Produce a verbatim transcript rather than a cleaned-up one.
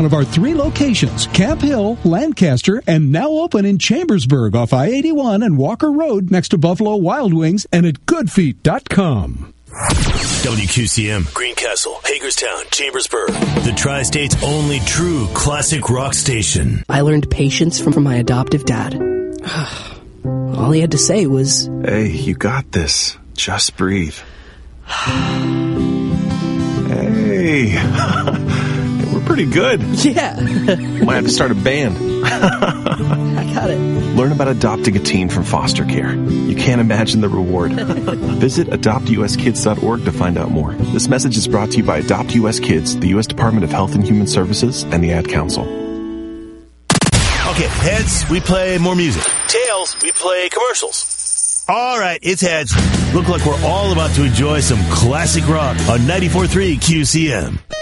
One of our three locations, Camp Hill, Lancaster, and now open in Chambersburg off I eighty-one and Walker Road next to Buffalo Wild Wings and at good feet dot com. W Q C M, Greencastle, Hagerstown, Chambersburg, the Tri-State's only true classic rock station. I learned patience from, from my adoptive dad. All he had to say was, "Hey, you got this. Just breathe." Hey, we're pretty good. Yeah. Might have to start a band. I got it. Learn about adopting a teen from foster care. You can't imagine the reward. Visit adopt u s kids dot org to find out more. This message is brought to you by Adopt U S Kids, the U S Department of Health and Human Services, and the Ad Council. Okay, heads, we play more music. Tails, we play commercials. All right, it's heads. Look like we're all about to enjoy some classic rock on ninety-four point three Q C M.